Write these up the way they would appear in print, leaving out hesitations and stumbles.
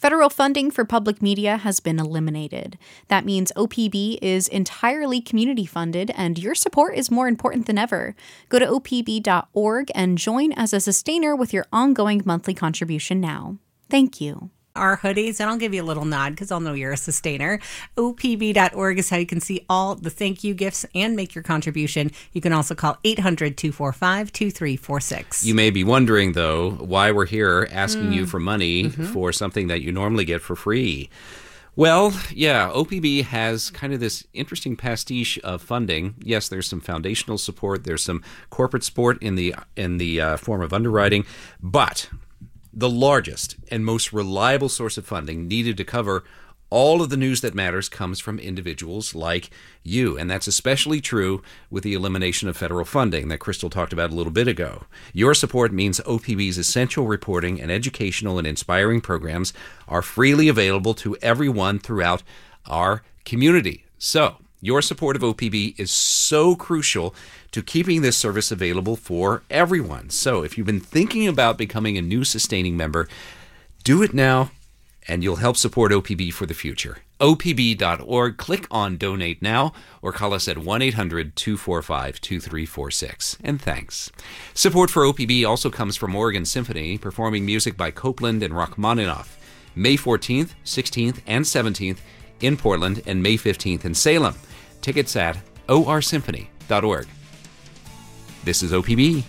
Federal funding for public media has been eliminated. That means OPB is entirely community funded, and your support is more important than ever. Go to opb.org and join as a sustainer with your ongoing monthly contribution now. Thank you. Our hoodies, and I'll give you a little nod because I'll know you're a sustainer. opb.org is how you can see all the thank you gifts and make your contribution. You can also call 800-245-2346. You may be wondering, though, why we're here asking you for money for something that you normally get for free. Well, yeah, OPB has kind of this interesting pastiche of funding. Yes, there's some foundational support, there's some corporate support in the form of underwriting, but the largest and most reliable source of funding needed to cover all of the news that matters comes from individuals like you. And that's especially true with the elimination of federal funding that Crystal talked about a little bit ago. Your support means OPB's essential reporting and educational and inspiring programs are freely available to everyone throughout our community. So, your support of OPB is so crucial to keeping this service available for everyone. So if you've been thinking about becoming a new sustaining member, do it now, and you'll help support OPB for the future. opb.org, click on Donate Now, or call us at 1-800-245-2346. And thanks. Support for OPB also comes from Oregon Symphony, performing music by Copeland and Rachmaninoff, May 14th, 16th, and 17th in Portland, and May 15th in Salem. Tickets at orsymphony.org. This is OPB.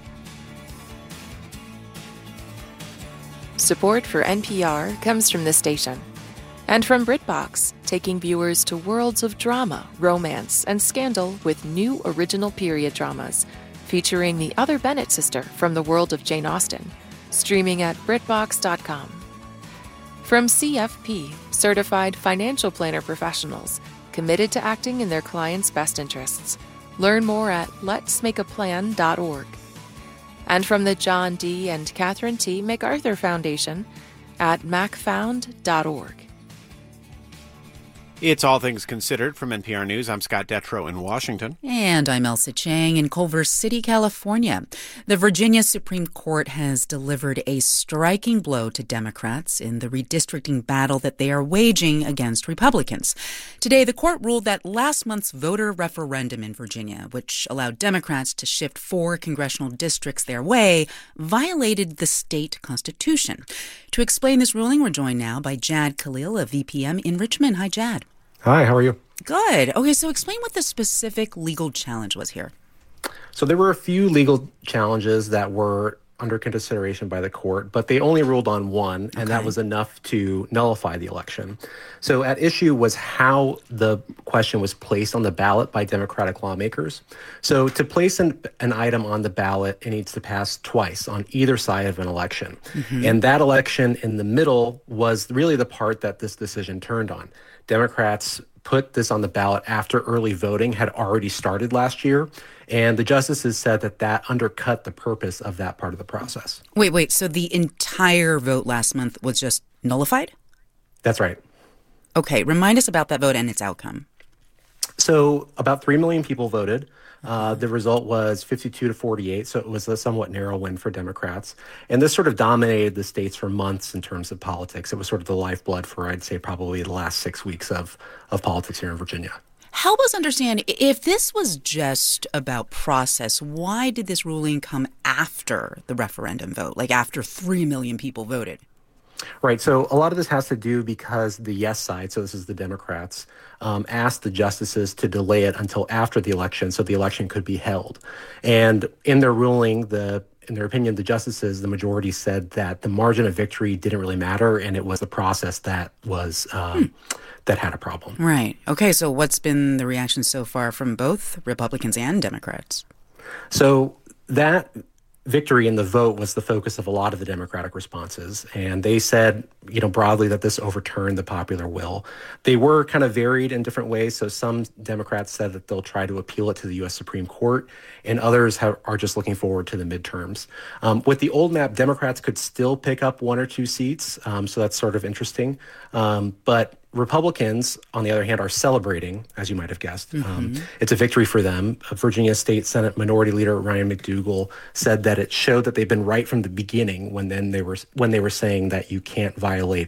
Support for NPR comes from this station and from BritBox, taking viewers to worlds of drama, romance, and scandal with new original period dramas featuring the other Bennett sister from the world of Jane Austen, streaming at BritBox.com. From CFP, certified financial planner professionals committed to acting in their clients' best interests. Learn more at letsmakeaplan.org. And from the John D. and Catherine T. MacArthur Foundation at macfound.org. It's All Things Considered from NPR News. I'm Scott Detrow in Washington. And I'm Elsa Chang in Culver City, California. The Virginia Supreme Court has delivered a striking blow to Democrats in the redistricting battle that they are waging against Republicans. Today, the court ruled that last month's voter referendum in Virginia, which allowed Democrats to shift 4 congressional districts their way, violated the state constitution. To explain this ruling, we're joined now by Jad Khalil of VPM in Richmond. Hi, Jad. Hi, how are you? Good. Okay, so explain what the specific legal challenge was here. So there were a few legal challenges that were under consideration by the court, but they only ruled on one, and that was enough to nullify the election. So at issue was how the question was placed on the ballot by Democratic lawmakers. So to place an item on the ballot, it needs to pass twice on either side of an election. And that election in the middle was really the part that this decision turned on. Democrats put this on the ballot after early voting had already started last year, and the justices said that that undercut the purpose of that part of the process. Wait, so the entire vote last month was just nullified? That's right. Okay, remind us about that vote and its outcome. So about 3 million people voted. The result was 52-48, so it was a somewhat narrow win for Democrats. And this sort of dominated the states for months in terms of politics. It was sort of the lifeblood for, I'd say, probably the last 6 weeks of politics here in Virginia. Help us understand, if this was just about process, why did this ruling come after the referendum vote, like after 3 million people voted? Right. So a lot of this has to do because the yes side, so this is the Democrats, asked the justices to delay it until after the election so the election could be held. And in their ruling, in their opinion, the justices, the majority said that the margin of victory didn't really matter, and it was the process that was that had a problem. Right. Okay. So what's been the reaction so far from both Republicans and Democrats? So that victory in the vote was the focus of a lot of the Democratic responses. And they said, broadly that this overturned the popular will. They were kind of varied in different ways. So some Democrats said that they'll try to appeal it to the U.S. Supreme Court, and others are just looking forward to the midterms. With the old map, Democrats could still pick up 1 or 2 seats. So that's sort of interesting. But Republicans, on the other hand, are celebrating, as you might have guessed. It's a victory for them. Virginia State Senate Minority Leader Ryan McDougal said that it showed that they've been right from the beginning when they were saying that you can't violate